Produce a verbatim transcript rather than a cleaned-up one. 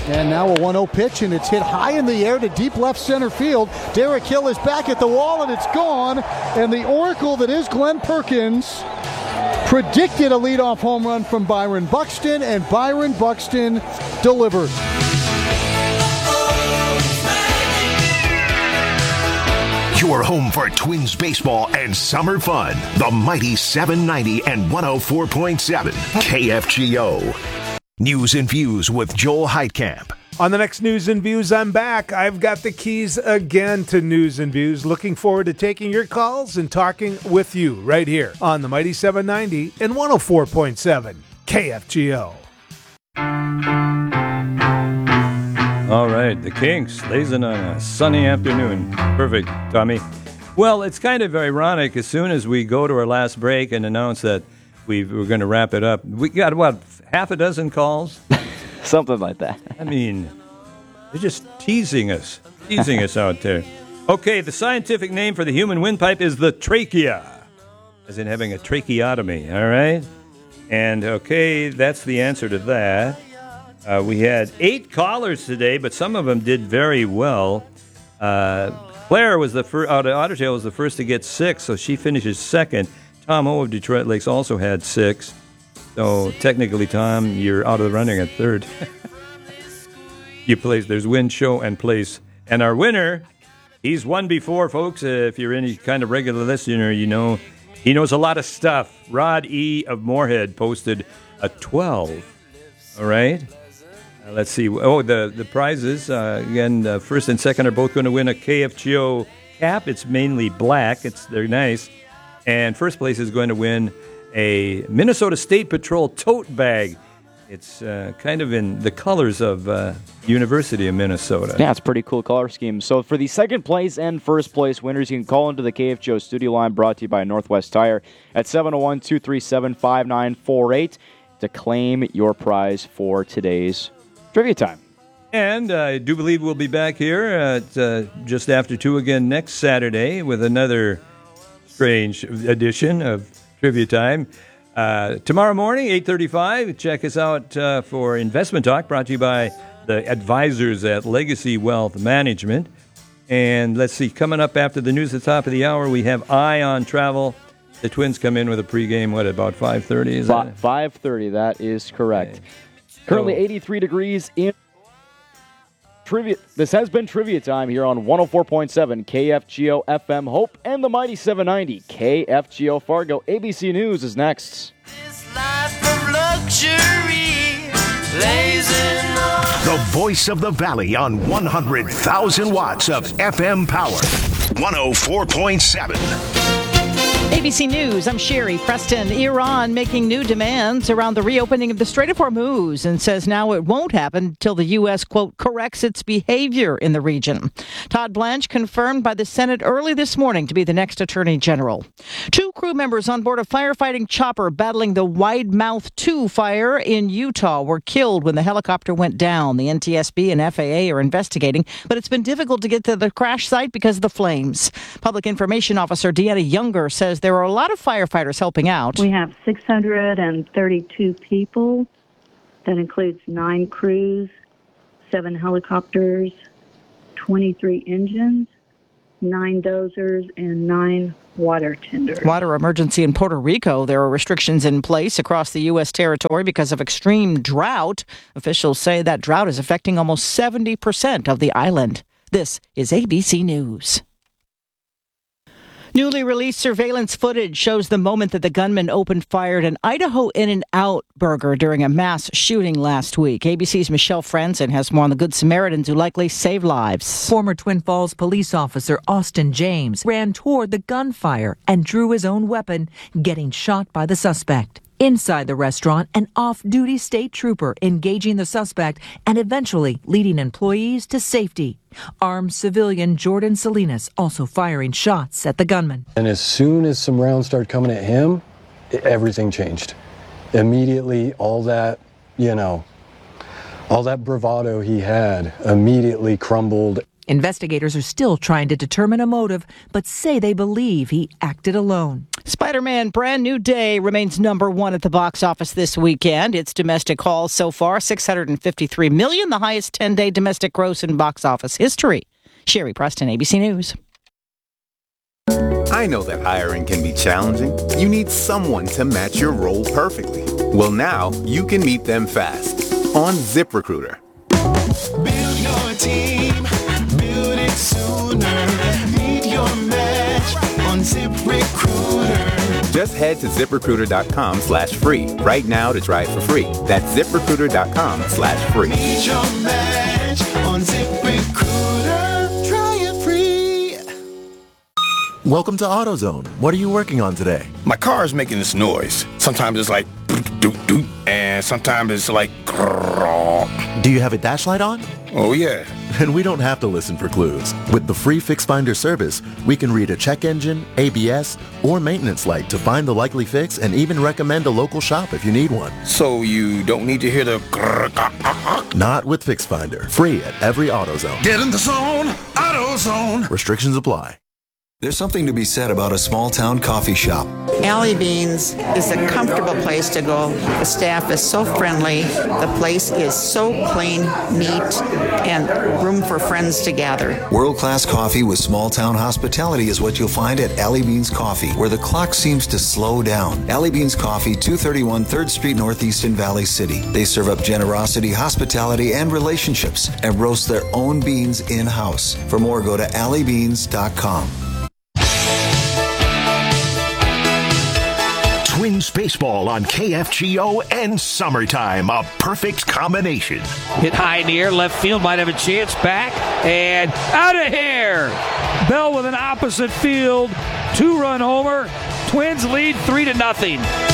And now a one oh pitch, and it's hit high in the air to deep left center field. Derek Hill is back at the wall, and it's gone. And the oracle that is Glenn Perkins predicted a leadoff home run from Byron Buxton, and Byron Buxton delivered. Your home for Twins baseball and summer fun. The mighty seven ninety and one oh four point seven K F G O. News and Views with Joel Heitkamp. On the next News and Views, I'm back. I've got the keys again to News and Views. Looking forward to taking your calls and talking with you right here on the mighty seven ninety and one oh four point seven K F G O. All right, the Kinks, blazing on a sunny afternoon. Perfect, Tommy. Well, it's kind of ironic. As soon as we go to our last break and announce that we we're going to wrap it up, we got, what, half a dozen calls? Something like that. I mean, they're just teasing us, teasing us out there. Okay, the scientific name for the human windpipe is the trachea, as in having a tracheotomy, all right? And, okay, that's the answer to that. Uh, we had eight callers today, but some of them did very well. Uh, Claire was the first, out of Otter Tail was the first to get six, so she finishes second. Tom O of Detroit Lakes also had six. So technically, Tom, you're out of the running at third. You place, there's win, show, and place. And our winner, he's won before, folks. Uh, if you're any kind of regular listener, you know he knows a lot of stuff. Rod E of Moorhead posted a twelve. All right. Uh, let's see. Oh, the, the prizes. Uh, again, uh, first and second are both going to win a K F G O cap. It's mainly black. It's They're nice. And first place is going to win a Minnesota State Patrol tote bag. It's uh, kind of in the colors of uh, University of Minnesota. Yeah, it's a pretty cool color scheme. So for the second place and first place winners, you can call into the K F G O studio line brought to you by Northwest Tire at seven oh one, two three seven, five nine four eight to claim your prize for today's trivia time. And uh, I do believe we'll be back here at uh, just after two again next Saturday with another strange edition of Trivia Time. Uh, tomorrow morning, eight thirty-five, check us out uh, for Investment Talk, brought to you by the advisors at Legacy Wealth Management. And let's see, coming up after the news at the top of the hour, we have Eye on Travel. The Twins come in with a pregame, what, about five thirty? Is that five thirty, that is correct. Okay. Currently eighty-three degrees in trivia. This has been Trivia Time here on one oh four point seven K F G O F M Hope and the mighty seven ninety K F G O Fargo. A B C News is next. This life of luxury, blazing on. The voice of the valley on one hundred thousand watts of F M power. one oh four point seven. A B C News, I'm Sherry Preston. Iran making new demands around the reopening of the Strait of Hormuz and says now it won't happen until the U S, quote, corrects its behavior in the region. Todd Blanche confirmed by the Senate early this morning to be the next Attorney General. Two crew members on board a firefighting chopper battling the Wide Mouth two fire in Utah were killed when the helicopter went down. The N T S B and F A A are investigating, but it's been difficult to get to the crash site because of the flames. Public Information Officer Deanna Younger says there are a lot of firefighters helping out. We have six hundred thirty-two people. That includes nine crews, seven helicopters, twenty-three engines, nine dozers, and nine water tenders. Water emergency in Puerto Rico. There are restrictions in place across the U S territory because of extreme drought. Officials say that drought is affecting almost seventy percent of the island. This is A B C News. Newly released surveillance footage shows the moment that the gunman opened fire at an Idaho In-N-Out burger during a mass shooting last week. A B C's Michelle Franzen has more on the Good Samaritans who likely saved lives. Former Twin Falls police officer Austin James ran toward the gunfire and drew his own weapon, getting shot by the suspect. Inside the restaurant, an off-duty state trooper engaging the suspect and eventually leading employees to safety. Armed civilian Jordan Salinas also firing shots at the gunman. And as soon as some rounds started coming at him, everything changed. Immediately, all that, you know, all that bravado he had immediately crumbled. Investigators are still trying to determine a motive, but say they believe he acted alone. Spider-Man Brand New Day remains number one at the box office this weekend. Its domestic haul so far, six hundred fifty-three million dollars, the highest ten-day domestic gross in box office history. Sherry Preston, A B C News. I know that hiring can be challenging. You need someone to match your role perfectly. Well, now you can meet them fast on ZipRecruiter. Build your team, build it sooner. Meet your match on ZipRecruiter. Just head to ZipRecruiter.com slash free right now to try it for free. That's ZipRecruiter.com slash free. Meet your match on ZipRecruiter. Try it free. Welcome to AutoZone. What are you working on today? My car is making this noise. Sometimes it's like doot doot, and sometimes it's like grrr. Do you have a dash light on? Oh yeah. And we don't have to listen for clues. With the free Fix Finder service, we can read a check engine, A B S, or maintenance light to find the likely fix and even recommend a local shop if you need one. So you don't need to hear the grrr. Not with Fix Finder. Free at every AutoZone. Get in the zone, AutoZone. Restrictions apply. There's something to be said about a small-town coffee shop. Alley Beans is a comfortable place to go. The staff is so friendly. The place is so clean, neat, and room for friends to gather. World-class coffee with small-town hospitality is what you'll find at Alley Beans Coffee, where the clock seems to slow down. Alley Beans Coffee, two thirty-one third Street Northeast in Valley City. They serve up generosity, hospitality, and relationships, and roast their own beans in-house. For more, go to alley beans dot com. Twins baseball on K F G O and summertime, a perfect combination. Hit high in the air, left field might have a chance, back and out of here. Bell with an opposite field two-run homer. Twins lead three to nothing.